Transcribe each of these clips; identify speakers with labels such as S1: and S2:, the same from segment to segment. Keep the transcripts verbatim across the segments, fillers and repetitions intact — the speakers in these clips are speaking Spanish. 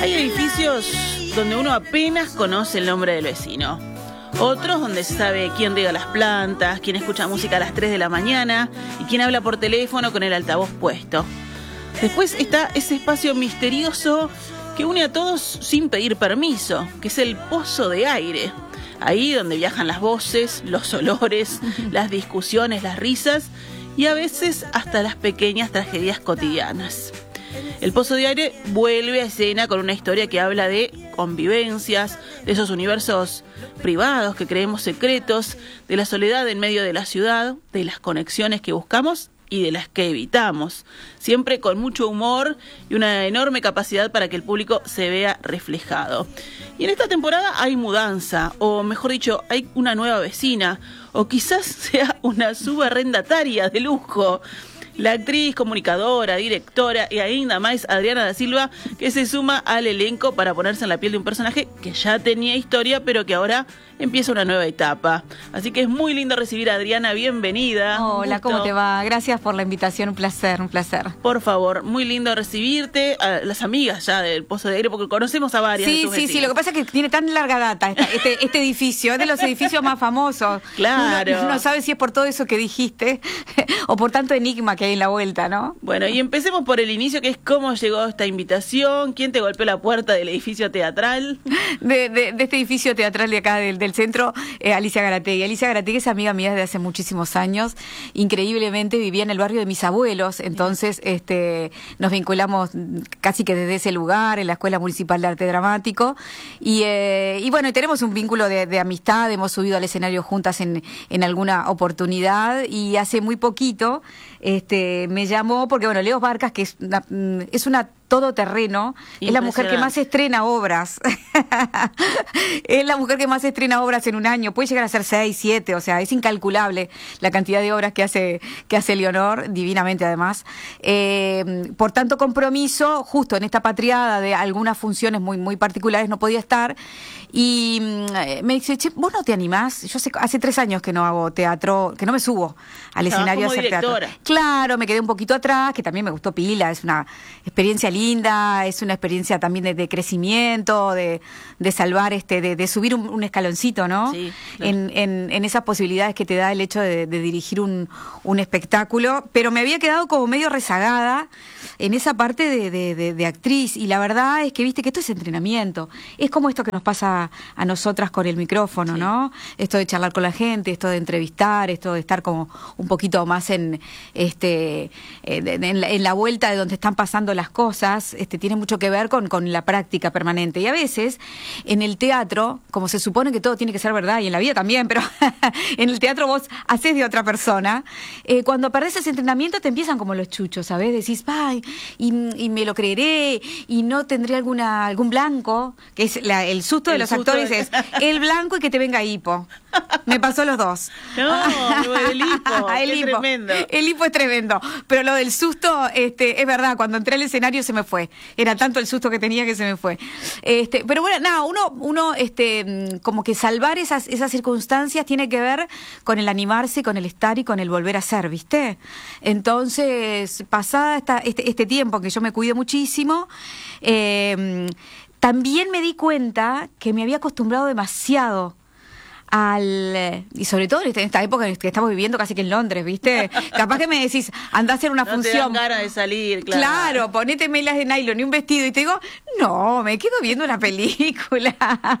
S1: Hay edificios donde uno apenas conoce el nombre del vecino. Otros donde se sabe quién riega las plantas, quién escucha música a las tres de la mañana y quién habla por teléfono con el altavoz puesto. Después está ese espacio misterioso que une a todos sin pedir permiso, que es el pozo de aire. Ahí donde viajan las voces, los olores, las discusiones, las risas y a veces hasta las pequeñas tragedias cotidianas. El pozo de aire vuelve a escena con una historia que habla de convivencias, de esos universos privados que creemos secretos, de la soledad en medio de la ciudad, de las conexiones que buscamos y de las que evitamos, siempre con mucho humor y una enorme capacidad para que el público se vea reflejado. Y en esta temporada hay mudanza, o mejor dicho, hay una nueva vecina, o quizás sea una subarrendataria de lujo. La actriz, comunicadora, directora y ainda más Adriana da Silva, que se suma al elenco para ponerse en la piel de un personaje que ya tenía historia, pero que ahora empieza una nueva etapa. Así que es muy lindo recibir a Adriana, bienvenida.
S2: Hola, ¿cómo te va? Gracias por la invitación, un placer, un placer.
S1: Por favor, muy lindo recibirte, a las amigas ya del Pozo de Aire, porque conocemos a varias.
S2: Sí,
S1: de tus
S2: sí,
S1: vecinas.
S2: sí, lo que pasa es que tiene tan larga data esta, este, este edificio, es de los edificios más famosos.
S1: Claro.
S2: Uno no sabe si es por todo eso que dijiste o por tanto enigma que hay en la vuelta, ¿no?
S1: Bueno, y empecemos por el inicio, que es cómo llegó esta invitación, quién te golpeó la puerta del edificio teatral.
S2: De, de, de este edificio teatral de acá del, del centro, eh, Alicia Garategui. Alicia Garategui es amiga mía desde hace muchísimos años. Increíblemente vivía en el barrio de mis abuelos, entonces este, nos vinculamos casi que desde ese lugar, en la Escuela Municipal de Arte Dramático. Y, eh, y bueno, tenemos un vínculo de, de amistad, hemos subido al escenario juntas en, en alguna oportunidad y hace muy poquito este, me llamó, porque bueno, Leo Barcas, que es una, es una todoterreno, es la mujer que más estrena obras. Es la mujer que más estrena obras en un año. Puede llegar a ser seis, siete, o sea, es incalculable la cantidad de obras que hace que hace Leonor, divinamente además. Eh, por tanto compromiso, justo en esta patriada de algunas funciones muy muy particulares no podía estar. Y mm, me dice, che, ¿vos no te animás? Yo hace, hace tres años que no hago teatro, que no me subo al escenario a hacer
S1: directora.
S2: teatro. Claro, me quedé un poquito atrás, que también me gustó pila, es una experiencia linda, es una experiencia también de, de crecimiento, de, de salvar, este, de, de subir un, un escaloncito, ¿no?
S1: Sí, claro.
S2: en, en, en esas posibilidades que te da el hecho de, de dirigir un, un espectáculo, pero me había quedado como medio rezagada en esa parte de, de, de, de actriz, y la verdad es que viste que esto es entrenamiento, es como esto que nos pasa a nosotras con el micrófono, sí, ¿no? Esto de charlar con la gente, esto de entrevistar, esto de estar como un poquito más en este en, en, la, en la vuelta de donde están pasando las cosas, este tiene mucho que ver con, con la práctica permanente. Y a veces, en el teatro, como se supone que todo tiene que ser verdad, y en la vida también, pero en el teatro vos haces de otra persona, eh, cuando perdés ese entrenamiento te empiezan como los chuchos, ¿sabés? Decís, ay, y, y me lo creeré, y no tendré alguna algún blanco, que es la, el susto de
S1: el
S2: los
S1: susto
S2: actores
S1: de...
S2: es el blanco y que te venga hipo. Me pasó los dos.
S1: No, el hipo,
S2: el
S1: qué
S2: hipo.
S1: tremendo.
S2: El hipo es tremendo. Pero lo del susto, este, es verdad, cuando entré al escenario se me fue. Era tanto el susto que tenía que se me fue. Este, pero bueno, nada, uno, uno, este, como que salvar esas, esas circunstancias tiene que ver con el animarse, con el estar y con el volver a ser, ¿viste? Entonces, pasada esta, este, este tiempo que yo me cuido muchísimo, eh, también me di cuenta que me había acostumbrado demasiado al, y sobre todo en esta época que estamos viviendo casi que en Londres, ¿viste? Capaz que me decís, andá a hacer una
S1: no
S2: función.
S1: Te dan ganas de salir, claro.
S2: Claro, ponete melas de nylon y un vestido y te digo, no, me quedo viendo una película.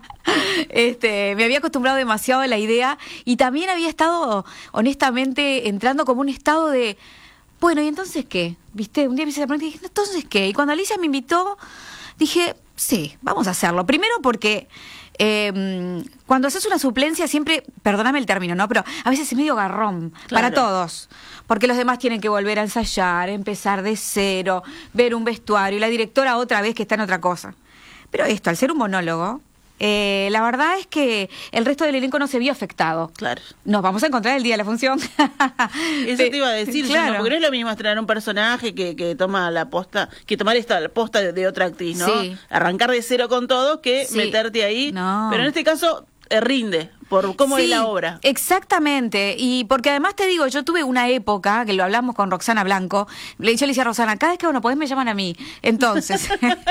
S2: Este, me había acostumbrado demasiado a la idea y también había estado, honestamente, entrando como un estado de, bueno, ¿y entonces qué? ¿Viste? Un día me hice la pregunta y dije, ¿entonces qué? Y cuando Alicia me invitó, dije, sí, vamos a hacerlo. Primero porque eh, cuando haces una suplencia siempre, perdóname el término, ¿no? Pero a veces es medio garrón, claro, para todos. Porque los demás tienen que volver a ensayar, empezar de cero, ver un vestuario, y la directora otra vez que está en otra cosa. Pero esto, al ser un monólogo, Eh, la verdad es que el resto del elenco no se vio afectado.
S1: Claro.
S2: Nos vamos a encontrar el día de la función.
S1: Eso te iba a decir,
S2: claro.
S1: ¿no? Porque no es lo mismo estrenar un personaje que, que toma la posta, que tomar esta la posta de, de otra actriz, ¿no?
S2: Sí.
S1: Arrancar de cero con todo que
S2: sí.
S1: meterte ahí.
S2: No.
S1: Pero en este caso eh, rinde. por cómo
S2: Sí,
S1: es la obra.
S2: Exactamente, y porque además te digo, yo tuve una época, que lo hablamos con Roxana Blanco, le, yo le decía a Roxana, cada vez que uno podés me llaman a mí. Entonces,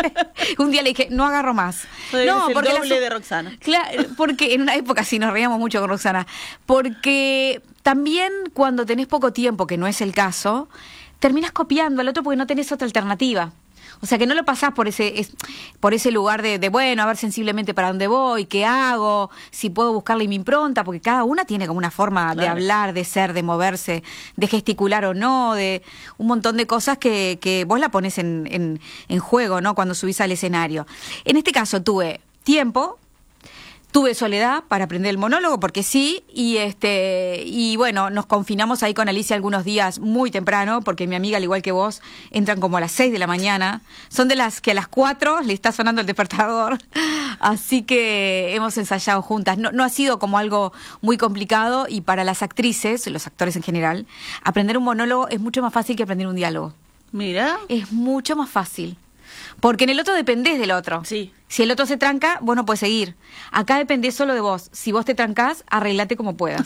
S2: un día le dije, no agarro más.
S1: Eres
S2: No,
S1: el
S2: porque
S1: doble
S2: la-
S1: de Roxana.
S2: Claro, porque en una época sí nos reíamos mucho con Roxana, porque también cuando tenés poco tiempo, que no es el caso, terminás copiando al otro porque no tenés otra alternativa. O sea, que no lo pasás por ese es, por ese lugar de, de, bueno, a ver sensiblemente para dónde voy, qué hago, si puedo buscarle mi impronta, porque cada una tiene como una forma
S1: Claro.
S2: de hablar, de ser, de moverse, de gesticular o no, de un montón de cosas que, que vos la pones en, en, en juego, ¿no? Cuando subís al escenario. En este caso tuve tiempo, tuve soledad para aprender el monólogo, porque sí, y este y bueno, nos confinamos ahí con Alicia algunos días muy temprano, porque mi amiga, al igual que vos, entran como a las seis de la mañana. Son de las que a las cuatro le está sonando el despertador. Así que hemos ensayado juntas. No, no ha sido como algo muy complicado, y para las actrices, los actores en general, aprender un monólogo es mucho más fácil que aprender un diálogo.
S1: Mira.
S2: Es mucho más fácil. Porque en el otro dependés del otro.
S1: Sí.
S2: Si el otro se tranca, vos no puedes seguir. Acá dependés solo de vos. Si vos te trancás, arreglate como puedas.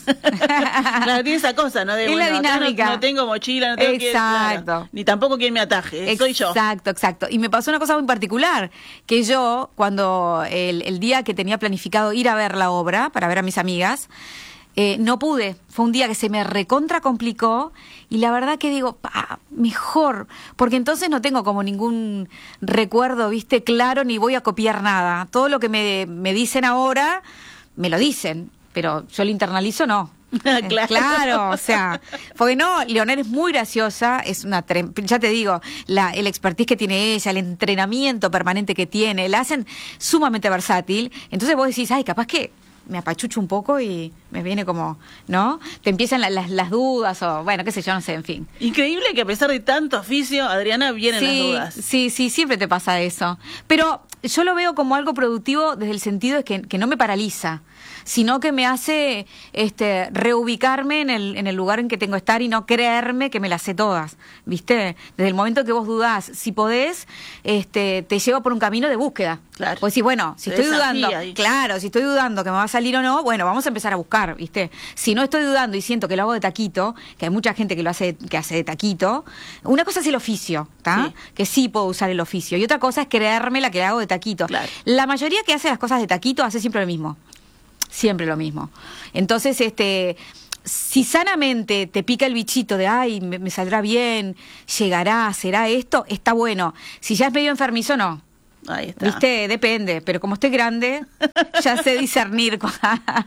S1: Claro, tiene esa cosa, ¿no? De,
S2: Es
S1: bueno,
S2: la
S1: acá no-
S2: dinámica.
S1: No, tengo mochila, no tengo que...
S2: Exacto.
S1: claro, ni tampoco quien me ataje, eh, soy yo.
S2: Exacto, exacto. Y me pasó una cosa muy particular, que yo, cuando el, el día que tenía planificado ir a ver la obra, para ver a mis amigas, eh, no pude. Fue un día que se me recontra complicó, y la verdad que digo, pa, mejor, porque entonces no tengo como ningún recuerdo, viste, claro, ni voy a copiar nada. Todo lo que me, me dicen ahora, me lo dicen, pero yo lo internalizo, no.
S1: Claro.
S2: Eh, Claro, o sea, porque no, Leonor es muy graciosa, es una, trem- ya te digo, la, el expertise que tiene ella, el entrenamiento permanente que tiene, la hacen sumamente versátil. Entonces vos decís, ay, capaz que me apachucho un poco y me viene como, ¿no? Te empiezan la- las, las dudas, o bueno, qué sé yo, no sé, en fin.
S1: Increíble que a pesar de tanto oficio, Adriana, vienen
S2: Sí,
S1: las dudas.
S2: sí, sí, siempre te pasa eso. Pero yo lo veo como algo productivo desde el sentido de que, que no me paraliza, sino que me hace este, reubicarme en el, en el lugar en que tengo que estar y no creerme que me las sé todas, ¿viste? Desde el momento que vos dudás, si podés, este, te lleva por un camino de búsqueda.
S1: Claro.
S2: Pues sí, bueno, si
S1: Te
S2: estoy
S1: desafía
S2: dudando,
S1: ahí.
S2: claro, si estoy dudando que me va a salir o no, bueno, vamos a empezar a buscar, ¿viste? Si no estoy dudando y siento que lo hago de taquito, que hay mucha gente que lo hace, que hace de taquito, una cosa es el oficio, ¿está?
S1: Sí.
S2: Que sí puedo usar el oficio, y otra cosa es creerme la que hago de taquito.
S1: Claro.
S2: La mayoría que hace las cosas de taquito hace siempre lo mismo. Siempre lo mismo. Entonces, este, si sanamente te pica el bichito de, ay, me, me saldrá bien, llegará, será esto, está bueno. Si ya es medio enfermizo, no.
S1: Ahí está.
S2: Viste, depende, pero como estoy grande, ya sé discernir cu-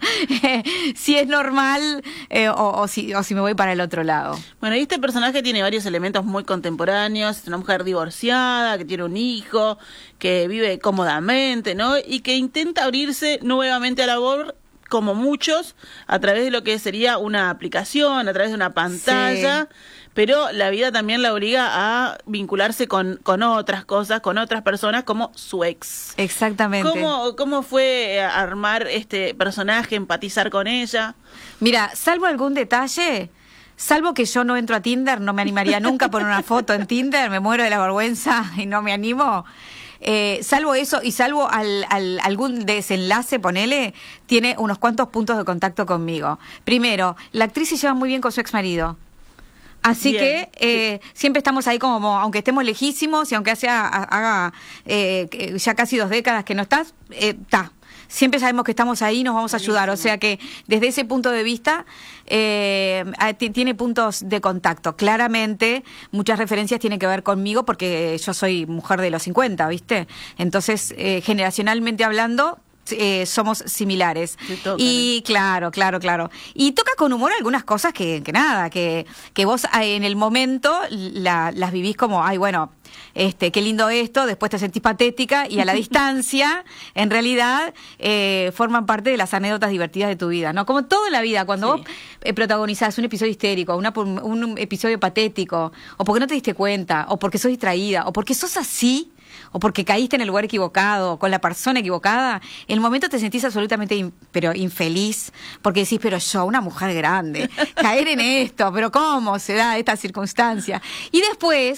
S2: si es normal eh, o, o, si, o si me voy para el otro lado.
S1: Bueno, y este personaje tiene varios elementos muy contemporáneos. Es una mujer divorciada, que tiene un hijo, que vive cómodamente, ¿no? Y que intenta abrirse nuevamente a la labor, como muchos, a través de lo que sería una aplicación, a través de una pantalla. Pero la vida también la obliga a vincularse con, con otras cosas, con otras personas, como su ex.
S2: Exactamente.
S1: ¿Cómo, cómo fue armar este personaje, empatizar con ella?
S2: Mira, salvo algún detalle, salvo que yo no entro a Tinder, no me animaría nunca a poner una foto en Tinder, me muero de la vergüenza y no me animo. Eh, salvo eso y salvo al, al, algún desenlace, ponele, tiene unos cuantos puntos de contacto conmigo. Primero, la actriz se lleva muy bien con su exmarido. Así
S1: Bien,
S2: que eh, siempre estamos ahí como, aunque estemos lejísimos y aunque sea, haga eh, que ya casi dos décadas que no estás, está. Siempre sabemos que estamos ahí y nos vamos a ayudar. O sea que desde ese punto de vista eh, t- tiene puntos de contacto. Claramente muchas referencias tienen que ver conmigo porque yo soy mujer de los cincuenta, ¿viste? Entonces, eh, generacionalmente hablando, Eh, somos similares.
S1: Te toca,
S2: Y claro, claro, claro. Y toca con humor algunas cosas que, que nada, que, que vos eh, en el momento la, las vivís como, ay, bueno, este, qué lindo esto, después te sentís patética y a la distancia, en realidad, eh, forman parte de las anécdotas divertidas de tu vida, ¿no? Como toda la vida, cuando
S1: Sí.
S2: vos eh, protagonizás un episodio histérico, una, un episodio patético, o porque no te diste cuenta, o porque sos distraída, o porque sos así, o porque caíste en el lugar equivocado, con la persona equivocada, en el momento te sentís absolutamente in- pero infeliz, porque decís, pero yo, una mujer grande, caer en esto, pero ¿cómo se da esta circunstancia? Y después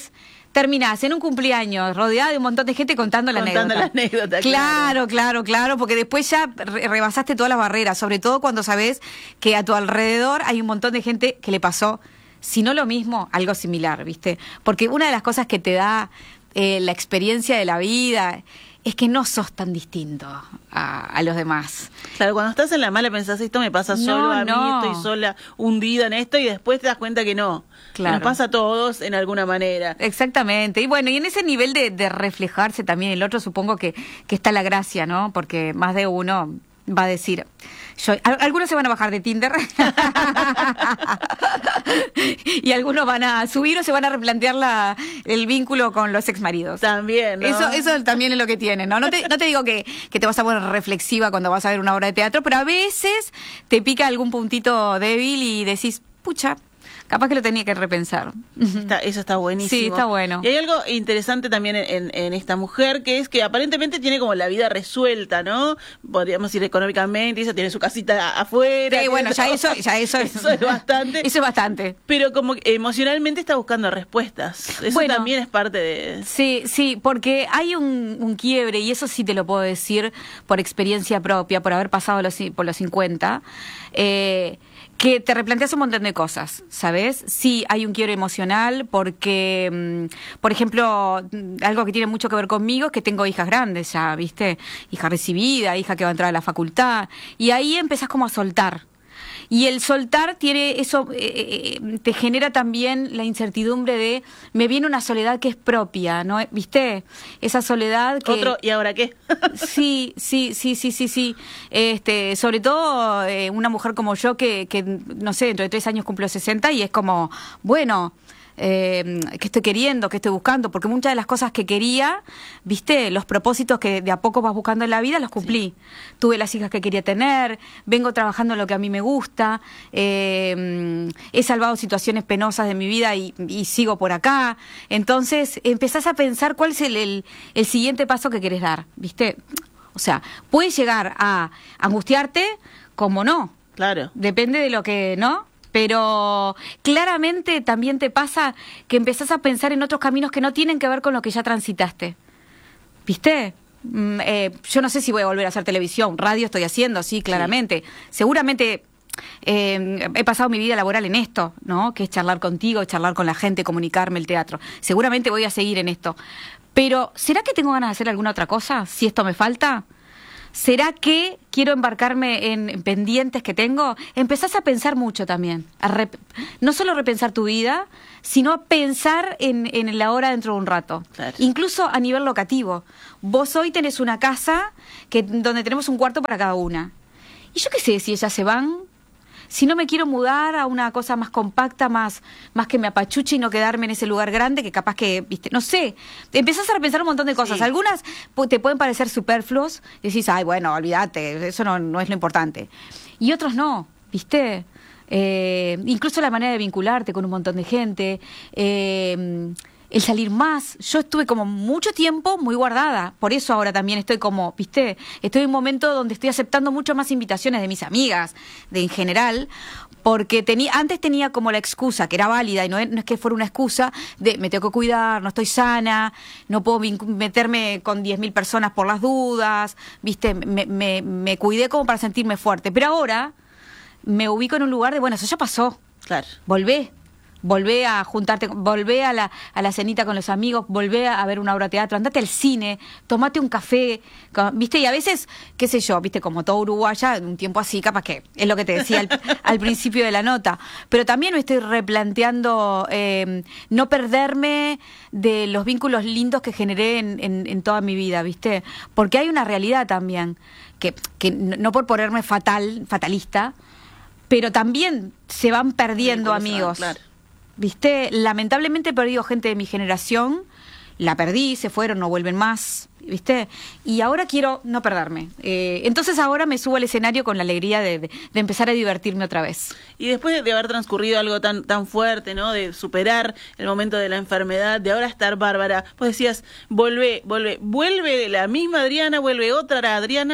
S2: terminás en un cumpleaños rodeada de un montón de gente contando la
S1: Contando
S2: anécdota.
S1: la anécdota,
S2: Claro, claro, claro, porque después ya re- rebasaste todas las barreras, sobre todo cuando sabes que a tu alrededor hay un montón de gente que le pasó, si no lo mismo, algo similar, ¿viste? Porque una de las cosas que te da eh, la experiencia de la vida es que no sos tan distinto a, a los demás.
S1: Claro, cuando estás en la mala pensás, esto me pasa solo
S2: No,
S1: a mí,
S2: no.
S1: estoy sola, hundida en esto, y después te das cuenta que no.
S2: Claro.
S1: Nos pasa a todos en alguna manera.
S2: Exactamente. Y bueno, y en ese nivel de, de reflejarse también el otro, supongo que, que está la gracia, ¿no? Porque más de uno va a decir... Yo, al- algunos se van a bajar de Tinder y algunos van a subir o se van a replantear la, el vínculo con los exmaridos.
S1: También, ¿no?
S2: Eso, eso también es lo que tiene, ¿no? No te, no te digo que, que te vas a poner reflexiva cuando vas a ver una obra de teatro, pero a veces te pica algún puntito débil y decís, pucha, capaz que lo tenía que repensar.
S1: Está- eso está buenísimo.
S2: Sí, está bueno.
S1: Y hay algo interesante también en, en- en esta mujer, que es que aparentemente tiene como la vida resuelta, ¿no? Podríamos ir económicamente, ella tiene su casita afuera.
S2: Sí, bueno, ya
S1: tiene
S2: eso,
S1: todo.
S2: ya eso,
S1: Eso es bastante.
S2: Eso es bastante.
S1: Pero como que emocionalmente está buscando respuestas. Eso
S2: Bueno.
S1: también es parte de...
S2: Sí, sí, porque hay un, un quiebre, y eso sí te lo puedo decir por experiencia propia, por haber pasado los, ci- por los cincuenta, eh, que te replanteas un montón de cosas, ¿sabes? Sí, hay un quiebre emocional porque, mm, por ejemplo, mm, algo que tiene mucho que ver conmigo es que tengo hijas grandes ya, ¿viste? Hija recibida, hija que va a entrar a la facultad, y ahí empezás como a soltar. Y el soltar tiene eso, eh, eh, te genera también la incertidumbre de, me viene una soledad que es propia, ¿no? ¿Viste? Esa soledad que...
S1: Otro, ¿y ahora qué?
S2: Sí, sí, sí, sí, sí, sí. Este, sobre todo eh, una mujer como yo que, que, no sé, dentro de tres años cumplo sesenta y es como, bueno... Eh, qué estoy queriendo, qué estoy buscando, porque muchas de las cosas que quería, viste, los propósitos que de a poco vas buscando en la vida, los cumplí. Sí. Tuve las hijas que quería tener, vengo trabajando en lo que a mí me gusta, eh, he salvado situaciones penosas de mi vida y, y sigo por acá. Entonces empezás a pensar cuál es el, el, el siguiente paso que querés dar, viste. O sea, puedes llegar a angustiarte como no.
S1: Claro.
S2: Depende de lo que, ¿no? Pero claramente también te pasa que empezás a pensar en otros caminos que no tienen que ver con lo que ya transitaste. ¿Viste? Mm, eh, yo no sé si voy a volver a hacer televisión, radio estoy haciendo, sí, claramente. Sí. Seguramente eh, he pasado mi vida laboral en esto, ¿no? Que es charlar contigo, charlar con la gente, comunicarme, el teatro. Seguramente voy a seguir en esto. Pero, ¿será que tengo ganas de hacer alguna otra cosa? Si esto me falta... ¿Será que quiero embarcarme en, en pendientes que tengo? Empezás a pensar mucho también. A rep- no solo repensar tu vida, sino a pensar en, en la hora dentro de un rato.
S1: Claro.
S2: Incluso a nivel locativo. Vos hoy tenés una casa que, donde tenemos un cuarto para cada una. Y yo qué sé si ellas se van... Si no me quiero mudar a una cosa más compacta, más, más que me apachuche y no quedarme en ese lugar grande que capaz que, viste, no sé, empezás a repensar un montón de cosas.
S1: Sí.
S2: Algunas pu- te pueden parecer superfluos, decís, ay, bueno, olvídate, eso no, no es lo importante. Y otros no, viste, eh, incluso la manera de vincularte con un montón de gente, eh, el salir más. Yo estuve como mucho tiempo muy guardada, por eso ahora también estoy como, viste, estoy en un momento donde estoy aceptando mucho más invitaciones de mis amigas, de en general, porque tenía, antes tenía como la excusa, que era válida, y no es, no es que fuera una excusa, de me tengo que cuidar, no estoy sana, no puedo vinc- meterme con diez mil personas por las dudas, viste, me, me, me cuidé como para sentirme fuerte, pero ahora me ubico en un lugar de, bueno, eso ya pasó,
S1: Claro.
S2: volvé. Volvé a juntarte, volvé a la, a la cenita con los amigos, volvé a ver una obra de teatro, andate al cine, tomate un café, con- ¿viste? Y a veces, qué sé yo, ¿viste? Como todo uruguaya, un tiempo así, capaz que es lo que te decía al, al principio de la nota. Pero también me estoy replanteando eh, no perderme de los vínculos lindos que generé en, en, en toda mi vida, ¿viste? Porque hay una realidad también, que, que no por ponerme fatal, fatalista, pero también se van perdiendo
S1: Vínculos,
S2: amigos.
S1: ah, claro.
S2: ¿Viste? Lamentablemente he perdido gente de mi generación, la perdí, se fueron, no vuelven más, ¿viste? Y ahora quiero no perderme. Eh, entonces ahora me subo al escenario con la alegría de, de, de empezar a divertirme otra vez.
S1: Y después de, de haber transcurrido algo tan tan fuerte, ¿no? De superar el momento de la enfermedad, de ahora estar bárbara, pues decías, vuelve, vuelve, vuelve la misma Adriana, vuelve otra Adriana.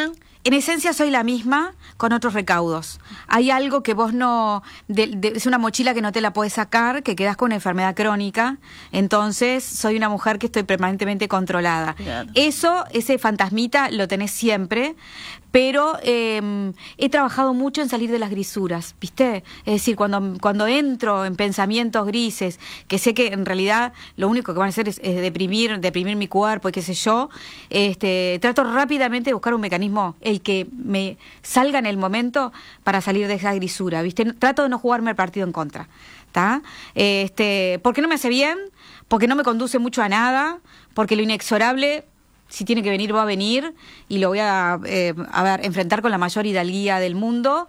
S2: en esencia soy la misma con otros recaudos. Hay algo que vos no... De, de, es una mochila que no te la podés sacar, que quedás con una enfermedad crónica. Entonces, soy una mujer que estoy permanentemente controlada. Claro. Eso, ese fantasmita, lo tenés siempre, pero eh, he trabajado mucho en salir de las grisuras, ¿viste? Es decir, cuando, cuando entro en pensamientos grises, que sé que en realidad lo único que van a hacer es, es deprimir, deprimir mi cuerpo y qué sé yo, este, trato rápidamente de buscar un mecanismo, el que me salga en el momento para salir de esa grisura, ¿viste? Trato de no jugarme el partido en contra, ¿está? Este, porque no me hace bien, porque no me conduce mucho a nada, porque lo inexorable... Si tiene que venir, va a venir y lo voy a, eh, a ver, enfrentar con la mayor hidalguía del mundo.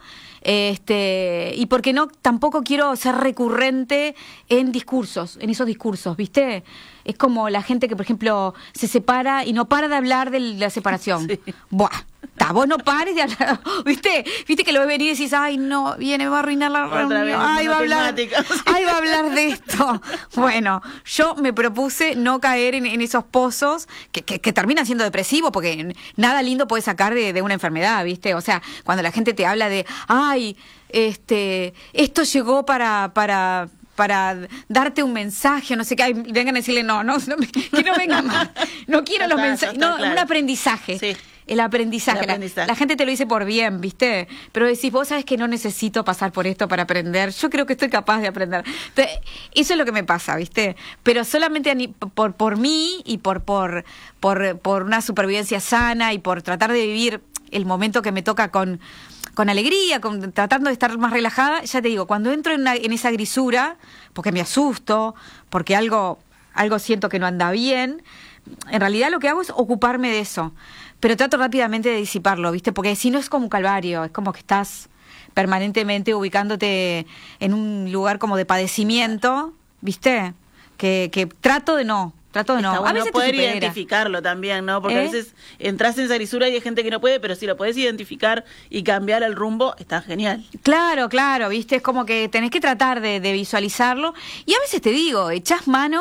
S2: Este, y porque no, tampoco quiero ser recurrente en discursos, en esos discursos, ¿viste? Es como la gente que, por ejemplo, se separa y no para de hablar de la separación. Sí. Buah, ta, vos no pares de hablar, ¿viste? ¿Viste que lo ves venir y decís, ay, no, viene, me va a arruinar la reunión, ay, va a hablar, ay, va a hablar de esto. Bueno, yo me propuse no caer en, en esos pozos que, que, que terminan siendo depresivos, porque nada lindo puede sacar de, de una enfermedad, ¿viste? O sea, cuando la gente te habla de, ay, este, esto llegó para, para, para darte un mensaje, no sé qué, ay, vengan a decirle, no, no, no que no vengan más, no quiero no los mensajes, no, claro. Un aprendizaje. Sí. El aprendizaje. El aprendizaje. La, la gente te lo dice por bien, ¿viste? Pero decís, vos sabés que no necesito pasar por esto para aprender. Yo creo que estoy capaz de aprender. Entonces, eso es lo que me pasa, ¿viste? Pero solamente a, por, por mí y por, por, por, por una supervivencia sana y por tratar de vivir el momento que me toca con, con alegría, con, tratando de estar más relajada, ya te digo, cuando entro en, una, en esa grisura, porque me asusto, porque algo, algo siento que no anda bien, en realidad lo que hago es ocuparme de eso. Pero trato rápidamente de disiparlo, ¿viste? Porque si no es como un calvario, es como que estás permanentemente ubicándote en un lugar como de padecimiento, ¿viste? Que, que trato de no, trato de no.
S1: Está bueno
S2: a veces
S1: poder identificarlo también, ¿no? Porque ¿Eh? a veces entras en esa grisura y hay gente que no puede, pero si lo podés identificar y cambiar el rumbo, está genial.
S2: Claro, claro, ¿viste? Es como que tenés que tratar de, de visualizarlo. Y a veces te digo, echás mano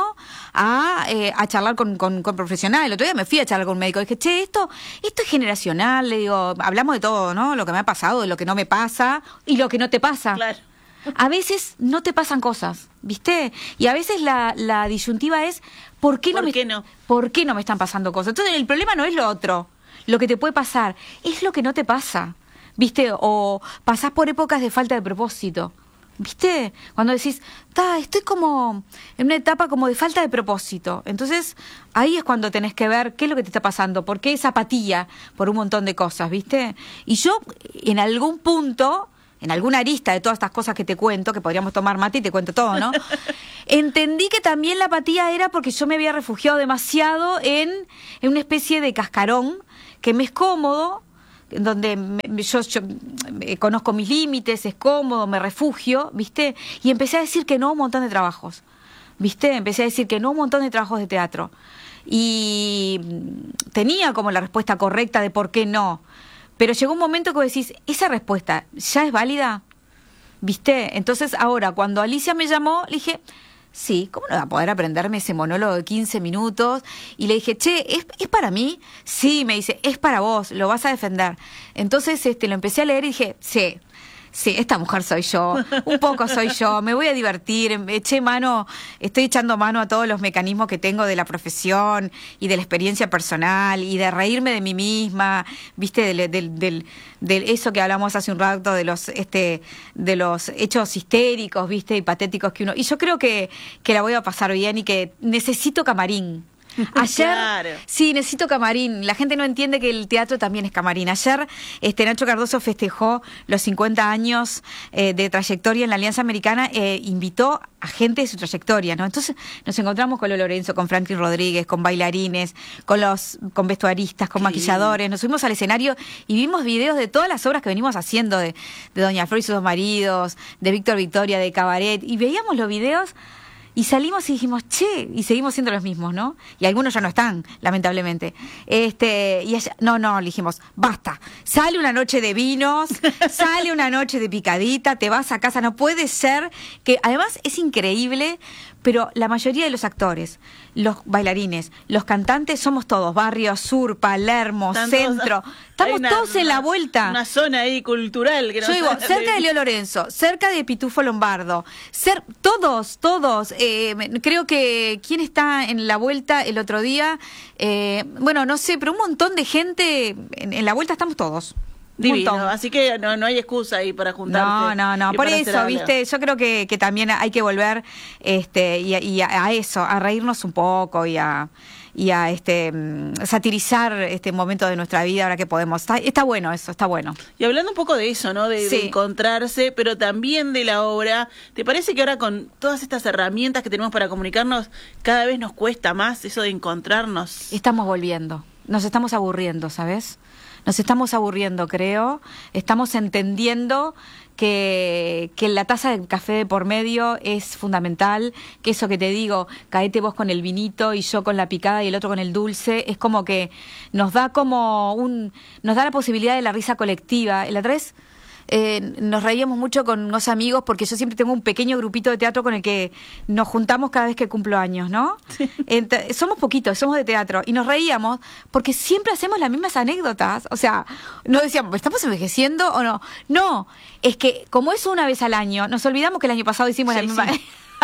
S2: a, eh, a charlar con, con, con profesionales. El otro día me fui a charlar con un médico. Dije, che, esto, esto es generacional. Le digo, hablamos de todo, ¿no? Lo que me ha pasado, de lo que no me pasa y lo que no te pasa.
S1: Claro.
S2: A veces no te pasan cosas, ¿viste? Y a veces la, la disyuntiva es, ¿por qué no
S1: ¿Por
S2: me,
S1: qué no?
S2: ¿por qué no me están pasando cosas? Entonces el problema no es lo otro, lo que te puede pasar, es lo que no te pasa, ¿viste? O pasás por épocas de falta de propósito, ¿viste? Cuando decís, ta, estoy como en una etapa como de falta de propósito. Entonces ahí es cuando tenés que ver qué es lo que te está pasando, por qué esa apatía por un montón de cosas, ¿viste? Y yo en algún punto... en alguna arista de todas estas cosas que te cuento, que podríamos tomar mate y te cuento todo, ¿no? Entendí que también la apatía era porque yo me había refugiado demasiado en, en una especie de cascarón que me es cómodo, donde me, yo, yo eh, conozco mis límites, es cómodo, me refugio, ¿viste? Y empecé a decir que no a un montón de trabajos, ¿viste? Empecé a decir que no a un montón de trabajos de teatro. Y tenía como la respuesta correcta de por qué no. Pero llegó un momento que vos decís, ¿esa respuesta ya es válida? ¿Viste? Entonces ahora, cuando Alicia me llamó, le dije, sí, ¿cómo no va a poder aprenderme ese monólogo de quince minutos? Y le dije, che, ¿es, ¿es para mí? Sí, me dice, es para vos, lo vas a defender. Entonces este, lo empecé a leer y dije, sí. Sí, esta mujer soy yo, un poco soy yo, me voy a divertir, eché mano, estoy echando mano a todos los mecanismos que tengo de la profesión y de la experiencia personal y de reírme de mí misma, viste, del, del, del, del eso que hablamos hace un rato de los, este, de los hechos histéricos, viste, y patéticos que uno, y yo creo que, que la voy a pasar bien y que necesito camarín. Ayer, claro. Sí, necesito camarín. La gente no entiende que el teatro también es camarín. Ayer, este Nacho Cardoso festejó los cincuenta años eh, de trayectoria en la Alianza Americana, eh, invitó a gente de su trayectoria, ¿no? Entonces nos encontramos con Lo Lorenzo, con Franklin Rodríguez, con bailarines, con los, con vestuaristas, con sí. maquilladores. Nos subimos al escenario y vimos videos de todas las obras que venimos haciendo, de, de Doña Flor y sus dos maridos, de Víctor Victoria, de Cabaret, y veíamos los videos. Y salimos y dijimos, che, y seguimos siendo los mismos, ¿no? Y algunos ya no están, lamentablemente. Este, y ella, no, no, le dijimos, basta, sale una noche de vinos, sale una noche de picadita, te vas a casa, no puede ser que, además es increíble pero la mayoría de los actores, los bailarines, los cantantes, somos todos, Barrio Sur, Palermo,
S1: Están
S2: Centro,
S1: todos-
S2: estamos
S1: hay una-
S2: todos en la
S1: una-
S2: vuelta.
S1: Una zona ahí cultural que no
S2: Yo digo,
S1: sabe-
S2: cerca de Leo Lorenzo, cerca de Pitufo Lombardo, cer todos, todos, eh, me- creo que, ¿quién está en la vuelta el otro día? Eh, bueno, no sé, pero un montón de gente, en, en la vuelta estamos todos. Un
S1: Divino,
S2: montón.
S1: así que no, no hay excusa ahí para juntarse.
S2: No, no, no,
S1: y
S2: por
S1: para hacer
S2: eso,
S1: algo.
S2: viste, yo creo que, que también hay que volver este y, a- y a, a eso, a reírnos un poco y a y a este mm, satirizar este momento de nuestra vida ahora que podemos. Está, está bueno eso, está bueno.
S1: Y hablando un poco de eso, ¿no? De,
S2: Sí.
S1: de encontrarse, pero también de la obra, ¿te parece que ahora con todas estas herramientas que tenemos para comunicarnos, cada vez nos cuesta más eso de encontrarnos?
S2: Estamos volviendo, nos estamos aburriendo, ¿sabes? Nos estamos aburriendo, creo. Estamos entendiendo que, que la taza de café de por medio es fundamental, que eso que te digo, caete vos con el vinito y yo con la picada y el otro con el dulce, es como que nos da como un, nos da la posibilidad de la risa colectiva. La otra vez eh, nos reíamos mucho con unos amigos porque yo siempre tengo un pequeño grupito de teatro con el que nos juntamos cada vez que cumplo años, ¿no? Ent- somos poquitos, somos de teatro y nos reíamos porque siempre hacemos las mismas anécdotas. O sea, no decíamos, ¿estamos envejeciendo o no? No, es que como es una vez al año, nos olvidamos que el año pasado hicimos
S1: Sí,
S2: la misma,
S1: sí.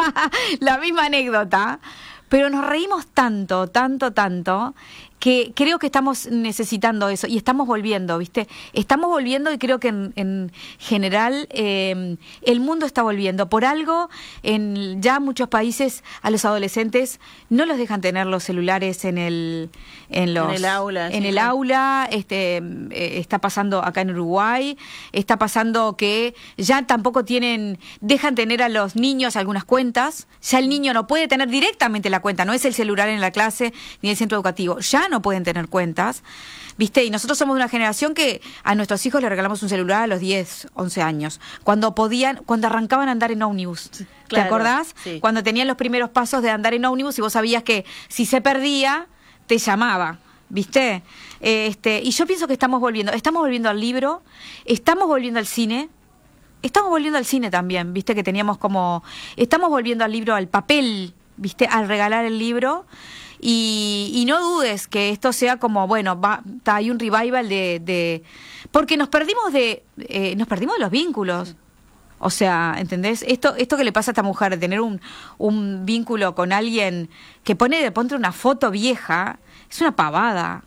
S2: la misma anécdota, pero nos reímos tanto, tanto, tanto, que creo que estamos necesitando eso y estamos volviendo, ¿viste? Estamos volviendo y creo que en, en general eh, el mundo está volviendo. Por algo, en ya muchos países a los adolescentes no los dejan tener los celulares en el en los
S1: En el aula,
S2: en
S1: sí,
S2: el
S1: claro.
S2: aula, este eh, está pasando acá en Uruguay, está pasando que ya tampoco tienen, dejan tener a los niños algunas cuentas, ya el niño no puede tener directamente la cuenta, no es el celular en la clase ni el centro educativo, ya no pueden tener cuentas, ¿viste? Y nosotros somos de una generación que a nuestros hijos le regalamos un celular a los diez, once años, cuando podían, cuando arrancaban a andar en ómnibus. ¿Te
S1: claro,
S2: acordás?
S1: sí.
S2: Cuando tenían los primeros pasos de andar en ómnibus y vos sabías que si se perdía, te llamaba, ¿viste? Este, y yo pienso que estamos volviendo, estamos volviendo al libro, estamos volviendo al cine, estamos volviendo al cine también, ¿viste? Que teníamos como, estamos volviendo al libro, al papel, ¿viste? Al regalar el libro. Y, y no dudes que esto sea como, bueno, va, ta, hay un revival de, de... Porque nos perdimos de, eh, nos perdimos de los vínculos. O sea, ¿entendés? Esto esto que le pasa a esta mujer, de tener un, un vínculo con alguien que pone de ponte una foto vieja, es una pavada.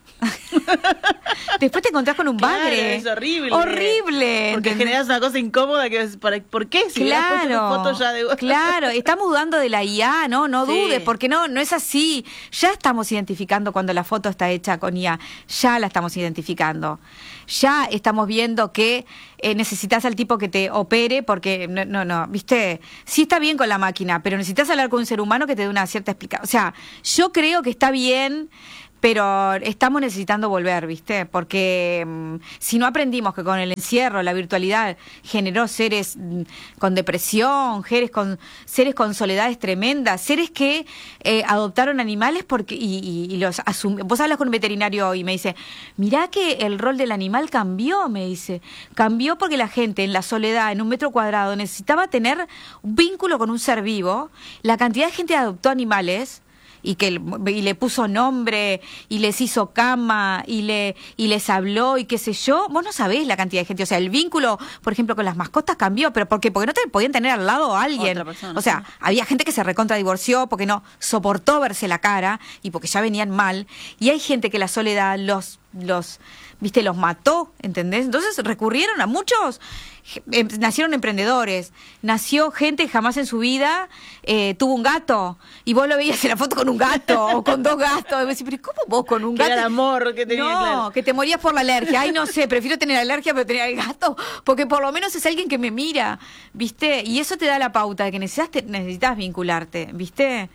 S2: Después te encontrás con un
S1: Claro,
S2: bagre.
S1: es horrible.
S2: Horrible.
S1: Porque
S2: ¿entendés?
S1: generas una cosa incómoda que es, para, ¿por qué? Si le has puesto
S2: Claro,
S1: tu foto ya de...
S2: claro, estamos dudando de la I A, no, no
S1: Sí.
S2: dudes, porque no, no es así. Ya estamos identificando cuando la foto está hecha con I A, ya la estamos identificando. Ya estamos viendo que eh, necesitas al tipo que te opere, porque no, no, no, viste, sí está bien con la máquina, pero necesitas hablar con un ser humano que te dé una cierta explicación. O sea, yo creo que está bien. Pero estamos necesitando volver, ¿viste? Porque mmm, si no aprendimos que con el encierro, la virtualidad generó seres mmm, con depresión, seres con, seres con soledades tremendas, seres que eh, adoptaron animales porque y, y, y los asumieron. Vos hablas con un veterinario y me dice, mirá que el rol del animal cambió, me dice. Cambió porque la gente en la soledad, en un metro cuadrado, necesitaba tener un vínculo con un ser vivo. La cantidad de gente adoptó animales y que y le puso nombre y les hizo cama y le y les habló y qué sé yo, vos no sabés la cantidad de gente, o sea, el vínculo, por ejemplo, con las mascotas cambió, pero ¿por qué? Porque no te podían tener al lado a alguien.
S1: Otra persona,
S2: O sea,
S1: sí.
S2: había gente que se recontra divorció porque no soportó verse la cara y porque ya venían mal, y hay gente que la soledad los los viste los mató, ¿entendés? Entonces recurrieron a muchos, eh, nacieron emprendedores, nació gente que jamás en su vida eh, tuvo un gato y vos lo veías en la foto con un gato o con dos gatos y vos decís, pero ¿cómo vos con un
S1: Que
S2: gato?
S1: era el amor que tenía,
S2: No,
S1: claro.
S2: que te morías por la alergia. Ay, no sé, prefiero tener alergia pero tener el gato, porque por lo menos es alguien que me mira, ¿viste? Y eso te da la pauta de que necesitas, necesitas vincularte, ¿viste?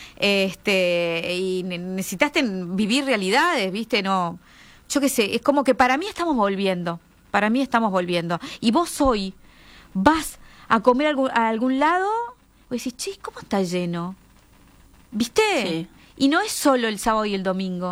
S2: Este, y ne- necesitas ten- vivir realidades, ¿viste? No, yo qué sé, es como que para mí estamos volviendo, para mí estamos volviendo. Y vos hoy vas a comer a algún, a algún lado, y decís, che, ¿cómo está lleno? ¿Viste?
S1: Sí.
S2: Y no es solo el sábado y el domingo.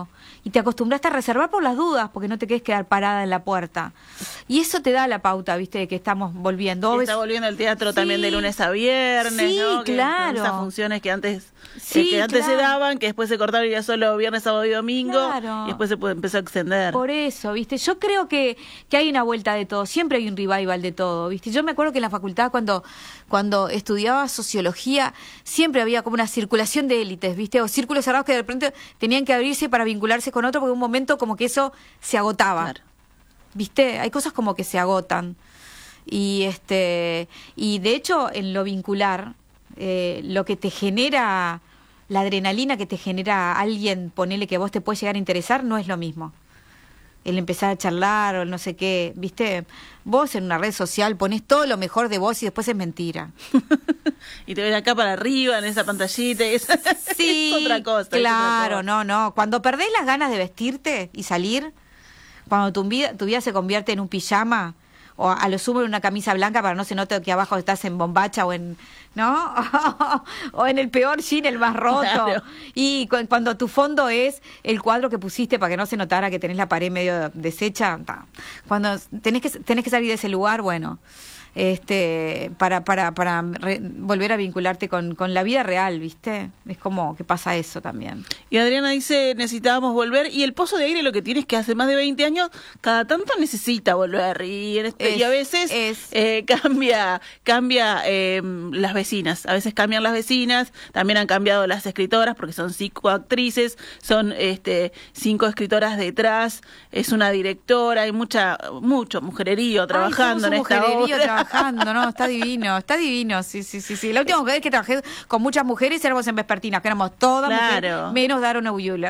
S2: y te acostumbraste a reservar por las dudas, porque no te quedes quedar parada en la puerta. Y eso te da la pauta, viste, de que estamos volviendo.
S1: Está volviendo el teatro sí. también de lunes a viernes,
S2: sí,
S1: ¿no?
S2: claro.
S1: Que esas funciones que antes,
S2: sí,
S1: que antes
S2: claro.
S1: se daban, que después se cortaron y ya solo viernes, sábado y domingo,
S2: claro.
S1: y después se puede, empezó a extender.
S2: Por eso, viste, yo creo que, que hay una vuelta de todo, siempre hay un revival de todo, viste. Yo me acuerdo que en la facultad cuando, cuando estudiaba sociología, siempre había como una circulación de élites, viste, o círculos cerrados que de repente tenían que abrirse para vincularse con otro, porque en un momento como que eso se agotaba. Claro. ¿Viste? Hay cosas como que se agotan. Y este y de hecho, en lo vincular, eh, lo que te genera, la adrenalina que te genera alguien, ponele que vos te puedes llegar a interesar, no es lo mismo. El empezar a charlar o el no sé qué, ¿viste? Vos en una red social ponés todo lo mejor de vos y después es mentira.
S1: Y te ves acá para arriba en esa pantallita. Es,
S2: sí,
S1: es otra cosa.
S2: Claro,
S1: es otra cosa.
S2: no, no. Cuando perdés las ganas de vestirte y salir, cuando tu vida, tu vida se convierte en un pijama, o a lo sumo en una camisa blanca para no se note que abajo estás en bombacha o en, ¿no? O en el peor jean, el más roto. Claro. Y cu cuando tu fondo es el cuadro que pusiste para que no se notara que tenés la pared medio deshecha, cuando tenés que tenés que salir de ese lugar, bueno, este para para para re, volver a vincularte con, con la vida real, ¿viste? Es como que pasa eso también.
S1: Y Adriana dice, necesitábamos volver, y el Pozo de Aire lo que tiene es que hace más de veinte años, cada tanto necesita volver, y, en este,
S2: es,
S1: y a veces
S2: es.
S1: Eh, cambia cambia eh, las vecinas, a veces cambian las vecinas, también han cambiado las escritoras, porque son cinco actrices, son este cinco escritoras detrás, es una directora, hay mucha mucho mujererío trabajando
S2: Ay,
S1: en esta obra.
S2: Trabajando, no, está divino, está divino, sí, sí, sí, sí. La última vez que trabajé con muchas mujeres éramos en Vespertina, que éramos todas
S1: claro.
S2: mujeres, menos Daron Euler.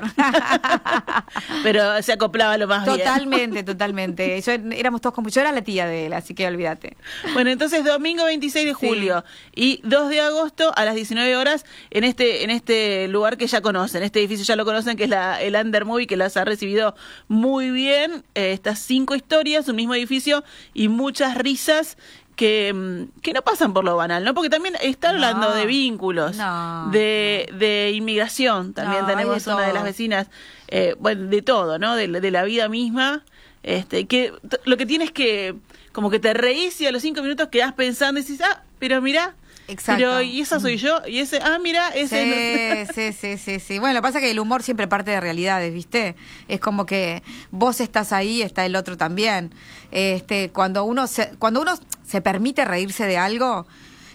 S1: Pero se acoplaba lo más
S2: totalmente,
S1: bien.
S2: Totalmente, totalmente. Yo éramos todos como yo era la tía de él, así que olvídate.
S1: Bueno, entonces domingo veintiséis de julio sí. y dos de agosto a las diecinueve horas en este en este lugar que ya conocen, este edificio ya lo conocen, que es la el Under Movie, que las ha recibido muy bien. Eh, estas cinco historias, un mismo edificio y muchas risas. Que, que no pasan por lo banal, ¿no? Porque también está hablando no, de vínculos,
S2: no,
S1: de,
S2: no.
S1: de inmigración, también no, tenemos una de las vecinas, eh, bueno, de todo, ¿no? De, de la vida misma, este, que lo que tienes que, como que te reís y a los cinco minutos quedás pensando y decís, ah, pero mirá,
S2: exacto.
S1: Pero, y esa soy yo, y ese, ah, mira, ese...
S2: Sí, sí, sí, sí, sí. Bueno, lo que pasa es que el humor siempre parte de realidades, ¿viste? Es como que vos estás ahí, está el otro también. Este, cuando uno se, cuando uno se permite reírse de algo,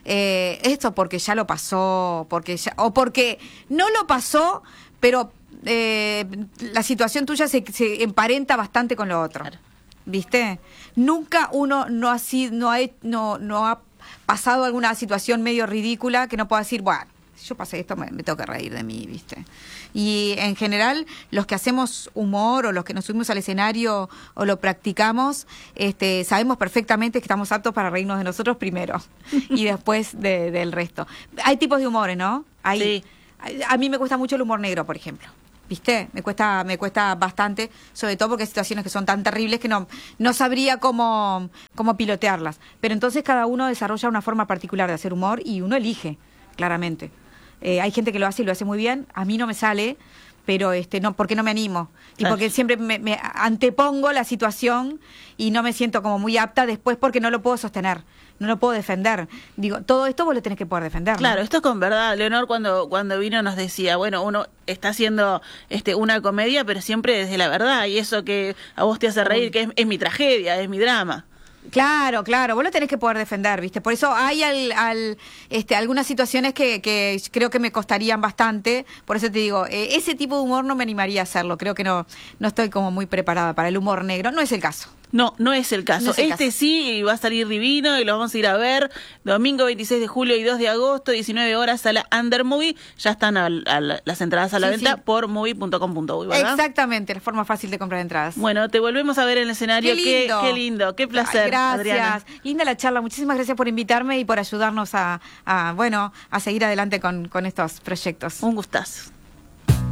S2: eh, esto porque ya lo pasó, porque ya, o porque no lo pasó, pero eh, la situación tuya se, se emparenta bastante con lo otro, claro. ¿Viste? Nunca uno no ha sido, no ha, no, no ha pasado alguna situación medio ridícula que no pueda decir, bueno, si yo pasé esto me, me tengo que reír de mí, ¿viste? Y en general los que hacemos humor o los que nos subimos al escenario o lo practicamos, este, sabemos perfectamente que estamos aptos para reírnos de nosotros primero y después de, del resto. Hay tipos de humores, ¿no? Hay,
S1: sí.
S2: a, a mí me cuesta mucho el humor negro, por ejemplo. ¿Viste? Me cuesta me cuesta bastante, sobre todo porque hay situaciones que son tan terribles que no no sabría cómo, cómo pilotearlas. Pero entonces cada uno desarrolla una forma particular de hacer humor y uno elige, claramente. Eh, hay gente que lo hace y lo hace muy bien, a mí no me sale, pero este no porque no me animo. Y claro. Porque siempre me, me antepongo la situación y no me siento como muy apta después porque no lo puedo sostener. No lo puedo defender. Digo, todo esto vos lo tenés que poder defender, ¿no?
S1: Claro, esto es con verdad. Leonor cuando cuando vino nos decía, bueno, uno está haciendo este una comedia, pero siempre desde la verdad. Y eso que a vos te hace reír, que es, es mi tragedia, es mi drama.
S2: Claro, claro, vos lo tenés que poder defender, ¿viste? Por eso hay al, al, este, algunas situaciones que, que creo que me costarían bastante, por eso te digo, eh, ese tipo de humor no me animaría a hacerlo, creo que no, no estoy como muy preparada para el humor negro, no es el caso.
S1: No, no es el caso.
S2: No es el
S1: este
S2: caso.
S1: Sí, y va a salir divino y lo vamos a ir a ver. Domingo veintiséis de julio y dos de agosto, diecinueve horas, a la Under Movie. Ya están a, a la, las entradas a la sí, venta sí. por movie punto com punto uy, ¿verdad?
S2: Exactamente, la forma fácil de comprar entradas.
S1: Bueno, te volvemos a ver en el escenario.
S2: Qué lindo.
S1: Qué, qué lindo, qué placer.
S2: Ay, gracias.
S1: Adriana.
S2: Linda la charla. Muchísimas gracias por invitarme y por ayudarnos a, a bueno, a seguir adelante con, con estos proyectos.
S1: Un gustazo.